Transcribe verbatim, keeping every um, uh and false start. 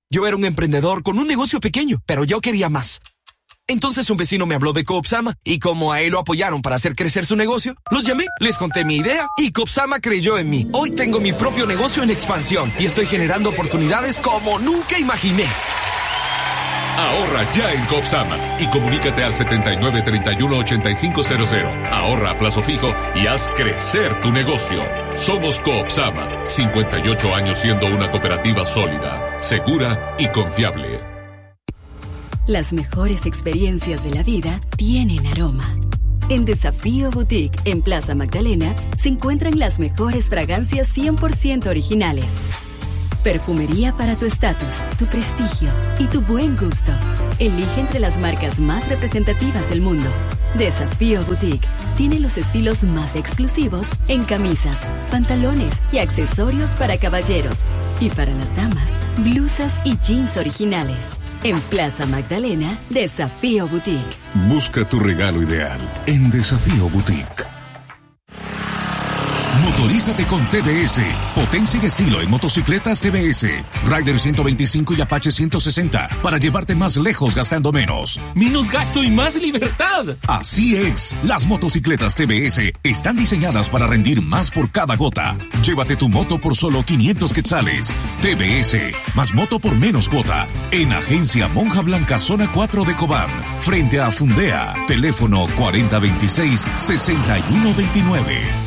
Yo era un emprendedor con un negocio pequeño, pero yo quería más. Entonces un vecino me habló de Coopsama y como a él lo apoyaron para hacer crecer su negocio, los llamé, les conté mi idea y Coopsama creyó en mí. Hoy tengo mi propio negocio en expansión y estoy generando oportunidades como nunca imaginé. Ahorra ya en Coopsama y comunícate al setenta y nueve, treinta y uno, ochenta y cinco cero cero. Ahorra a plazo fijo y haz crecer tu negocio. Somos Coopsama, cincuenta y ocho años siendo una cooperativa sólida, segura y confiable. Las mejores experiencias de la vida tienen aroma. En Desafío Boutique, en Plaza Magdalena, se encuentran las mejores fragancias cien por ciento originales. Perfumería para tu estatus, tu prestigio y tu buen gusto. Elige entre las marcas más representativas del mundo. Desafío Boutique tiene los estilos más exclusivos en camisas, pantalones y accesorios para caballeros. Y para las damas, blusas y jeans originales. En Plaza Magdalena, Desafío Boutique. Busca tu regalo ideal en Desafío Boutique. Motorízate con T V S. Potencia y estilo en motocicletas T V S. Rider ciento veinticinco y Apache ciento sesenta para llevarte más lejos gastando menos. ¡Menos gasto y más libertad! Así es. Las motocicletas T V S están diseñadas para rendir más por cada gota. Llévate tu moto por solo quinientos quetzales. T V S. Más moto por menos cuota. En Agencia Monja Blanca, zona cuatro de Cobán. Frente a Fundea. Teléfono cuarenta veintiséis, sesenta y uno veintinueve.